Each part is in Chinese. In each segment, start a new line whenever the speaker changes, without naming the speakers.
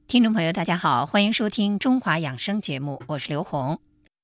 听众朋友，大家好，欢迎收听中华养生节目，我是刘红。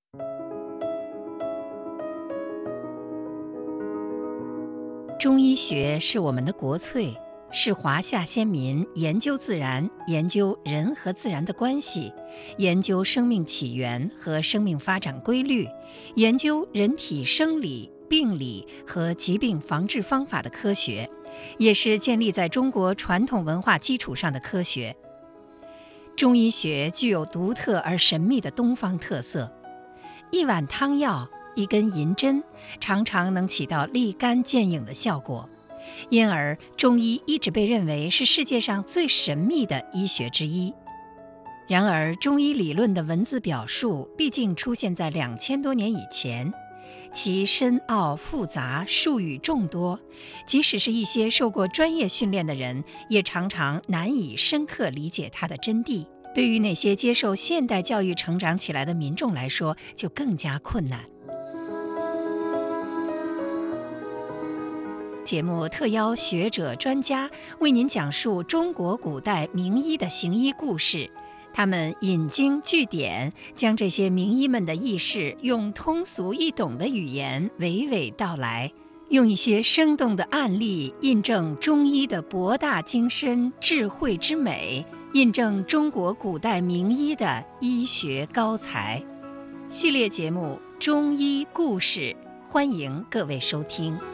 中医学是我们的国粹，是华夏先民研究自然、研究人和自然的关系，研究生命起源和生命发展规律，研究人体生理、病理和疾病防治方法的科学，也是建立在中国传统文化基础上的科学。中医学具有独特而神秘的东方特色，一碗汤药、一根银针常常能起到立竿见影的效果，因而中医一直被认为是世界上最神秘的医学之一。然而，中医理论的文字表述毕竟出现在2000多年以前，其深奥复杂，术语众多，即使是一些受过专业训练的人，也常常难以深刻理解它的真谛。对于那些接受现代教育成长起来的民众来说，就更加困难。节目特邀学者专家为您讲述中国古代名医的行医故事，他们引经据典，将这些名医们的轶事用通俗易懂的语言娓娓道来，用一些生动的案例印证中医的博大精深、智慧之美，印证中国古代名医的医学高才。系列节目《中医故事》，欢迎各位收听。